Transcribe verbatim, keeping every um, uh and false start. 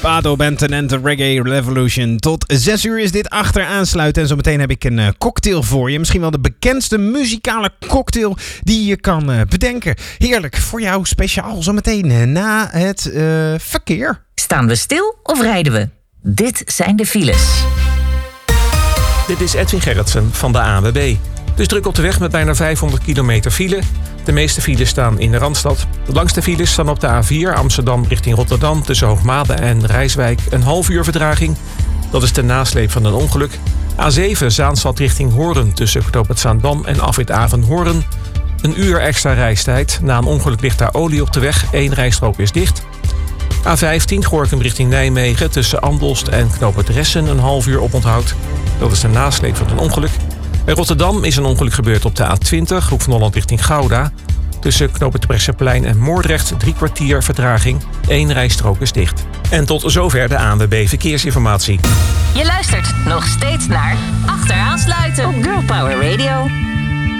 Ado Benton en de Reggae Revolution. Tot zes uur is dit achteraansluiten. En zometeen heb ik een uh, cocktail voor je. Misschien wel de bekendste muzikale cocktail die je kan uh, bedenken. Heerlijk, voor jou speciaal zometeen uh, na het uh, verkeer. Staan we stil of rijden we? Dit zijn de files. Dit is Edwin Gerritsen van de A N W B. Dus druk op de weg met bijna vijfhonderd kilometer file. De meeste files staan in de Randstad. De langste files staan op de A vier Amsterdam richting Rotterdam... tussen Hoogmade en Rijswijk een half uur vertraging. Dat is de nasleep van een ongeluk. A zeven Zaanstad richting Hoorn tussen knooppunt Zaandam en afrit Avenhoorn. Een uur extra reistijd. Na een ongeluk ligt daar olie op de weg. Eén rijstrook is dicht. A vijftien Gorinchem richting Nijmegen tussen Andelst en knooppunt Ressen een half uur oponthoud. Dat is de nasleep van een ongeluk. In Rotterdam is een ongeluk gebeurd op de A twintig, Hoek van Holland richting Gouda. Tussen knooppunt Brechtseplein en Moordrecht drie kwartier vertraging. Eén rijstrook is dicht. En tot zover de A N W B Verkeersinformatie. Je luistert nog steeds naar Achteraansluiten op Girl Power Radio.